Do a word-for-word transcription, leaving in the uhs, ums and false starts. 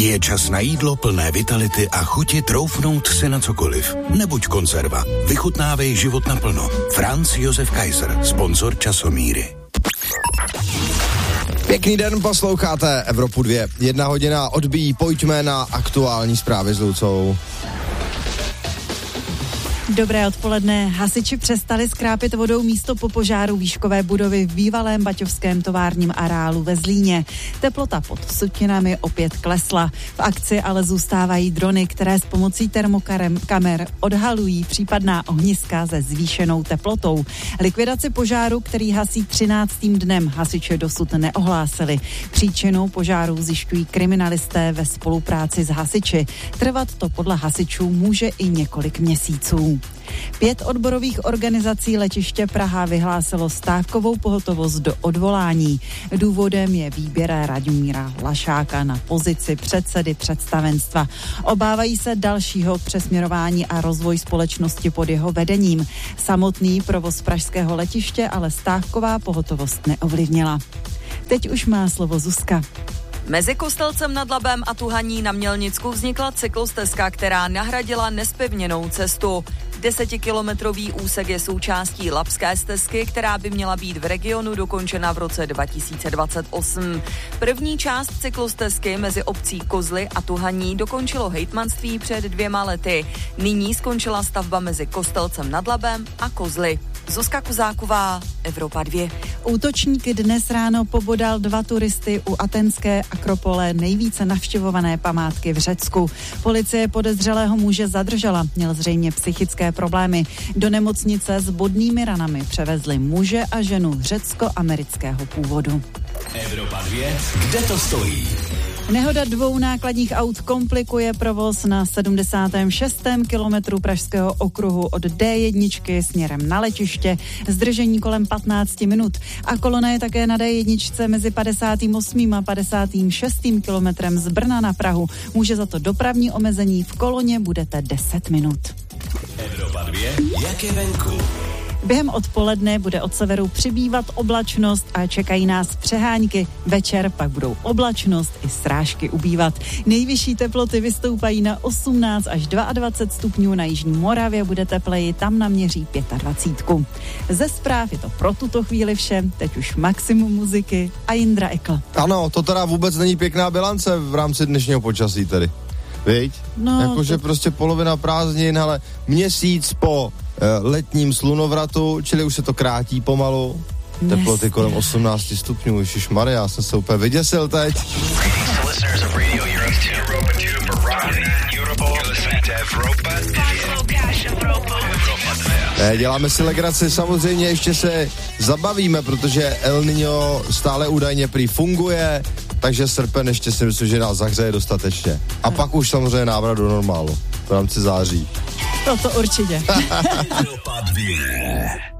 Je čas na jídlo plné vitality a chuti troufnout si na cokoliv. Nebuď konzerva. Vychutnávej život naplno. Franz Josef Kaiser, sponzor Časomíry. Pěkný den, posloucháte Evropu dva. Jedna hodina odbíjí, pojďme na aktuální zprávy s Lucou. Dobré odpoledne. Hasiči přestali skrápit vodou místo po požáru výškové budovy v bývalém baťovském továrním areálu ve Zlíně. Teplota pod sutinami opět klesla. V akci ale zůstávají drony, které s pomocí termokamer odhalují případná ohniska se zvýšenou teplotou. Likvidaci požáru, který hasí třináctým dnem, hasiči dosud neohlásili. Příčinu požáru zjišťují kriminalisté ve spolupráci s hasiči. Trvat to podle hasičů může i několik měsíců. Pět odborových organizací letiště Praha vyhlásilo stávkovou pohotovost do odvolání. Důvodem je výběr Radimíra Lašáka na pozici předsedy představenstva. Obávají se dalšího přesměrování a rozvoj společnosti pod jeho vedením. Samotný provoz pražského letiště ale stávková pohotovost neovlivnila. Teď už má slovo Zuzka. Mezi Kostelcem nad Labem a Tuhaní na Mělnicku vznikla cyklostezka, která nahradila nezpevněnou cestu. Desetikilometrový úsek je součástí labské stezky, která by měla být v regionu dokončena v roce dva tisíce dvacet osm. První část cyklostezky mezi obcí Kozly a Tuhaní dokončilo hejtmanství před dvěma lety. Nyní skončila stavba mezi Kostelcem nad Labem a Kozly. Zuzka Kozáková, Evropa dva. Útočník dnes ráno pobodal dva turisty u aténské Akropole, nejvíce navštěvované památky v Řecku. Policie podezřelého muže zadržela, měl zřejmě psychické problémy. Do nemocnice s bodnými ranami převezli muže a ženu řecko-amerického původu. Evropa dva, kde to stojí? Nehoda dvou nákladních aut komplikuje provoz na sedmdesátém šestém kilometru pražského okruhu od dé jedna směrem na letiště, zdržení kolem patnáct minut. A kolona je také na dé jedna mezi padesátým osmým a padesátým šestým kilometrem z Brna na Prahu. Může za to dopravní omezení, v koloně budete deset minut. Evropa dva, jak je venku? Během odpoledne bude od severu přibývat oblačnost a čekají nás přehánky. Večer pak budou oblačnost i srážky ubývat. Nejvyšší teploty vystoupají na osmnáct až dvacet dva stupňů, na jižní Moravě bude tepleji, tam naměří dvacet pět. Ze zpráv je to pro tuto chvíli vše, teď už maximum muziky a Jindra Ekl. Ano, to teda vůbec není pěkná bilance v rámci dnešního počasí tedy. Viď? No, jakože to... prostě polovina prázdnin, ale měsíc po e, letním slunovratu, čili už se to krátí pomalu. Teploty kolem osmnáct stupňů, ježišmarja, já jsem se úplně vyděsil teď. Ne, děláme si legraci, samozřejmě ještě se zabavíme, protože El Niño stále údajně prý funguje, takže srpen ještě si myslím, že nás zahřeje dostatečně. A pak už samozřejmě návrat do normálu v rámci září. To to určitě.